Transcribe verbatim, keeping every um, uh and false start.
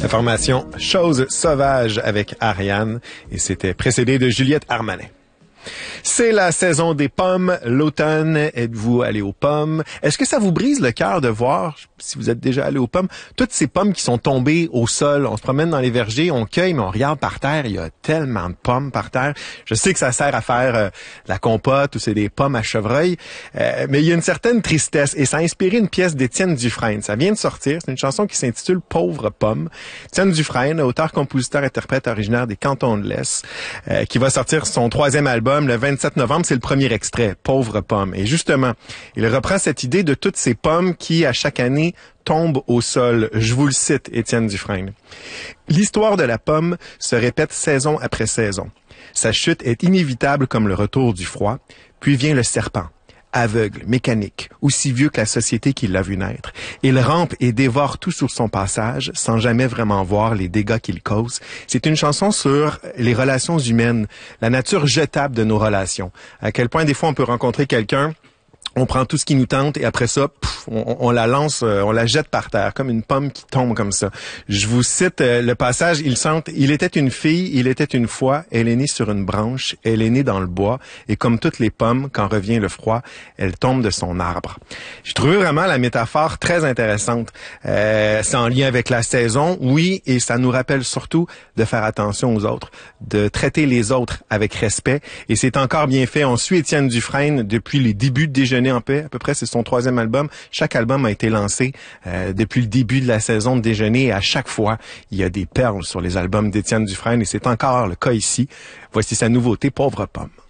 La formation Chose sauvage avec Ariane et c'était précédé de Juliette Armanet. C'est la saison des pommes, l'automne. Êtes-vous allé aux pommes? Est-ce que ça vous brise le cœur de voir, si vous êtes déjà allé aux pommes, toutes ces pommes qui sont tombées au sol? On se promène dans les vergers, on cueille, mais on regarde par terre, il y a tellement de pommes par terre. Je sais que ça sert à faire euh, la compote ou c'est des pommes à chevreuil, euh, mais il y a une certaine tristesse et ça a inspiré une pièce d'Étienne Dufresne. Ça vient de sortir, c'est une chanson qui s'intitule « Pauvre pomme ». Étienne Dufresne, auteur, compositeur, interprète originaire des Cantons de l'Est, euh, qui va sortir son troisième album le vingt-sept novembre, c'est le premier extrait, Pauvre pomme. Et justement, il reprend cette idée de toutes ces pommes qui, à chaque année, tombent au sol. Je vous le cite, Étienne Dufresne. L'histoire de la pomme se répète saison après saison. Sa chute est inévitable comme le retour du froid. Puis vient le serpent, aveugle, mécanique, aussi vieux que la société qui l'a vu naître. Il rampe et dévore tout sur son passage, sans jamais vraiment voir les dégâts qu'il cause. C'est une chanson sur les relations humaines, la nature jetable de nos relations. À quel point des fois on peut rencontrer quelqu'un, on prend tout ce qui nous tente et après ça, pff, on, on la lance, euh, on la jette par terre, comme une pomme qui tombe comme ça. Je vous cite euh, le passage, il chante « Il était une fille, il était une fois, elle est née sur une branche, elle est née dans le bois, et comme toutes les pommes, quand revient le froid, elle tombe de son arbre. » Je trouvais vraiment la métaphore très intéressante. Euh, c'est en lien avec la saison, oui, et ça nous rappelle surtout de faire attention aux autres, de traiter les autres avec respect, et c'est encore bien fait. On suit Étienne Dufresne depuis les débuts de Déjeuner en paix, à peu près c'est son troisième album. Chaque album a été lancé euh, depuis le début de la saison de Déjeuner et à chaque fois, il y a des perles sur les albums d'Étienne Dufresne et c'est encore le cas ici. Voici sa nouveauté, Pauvre pomme.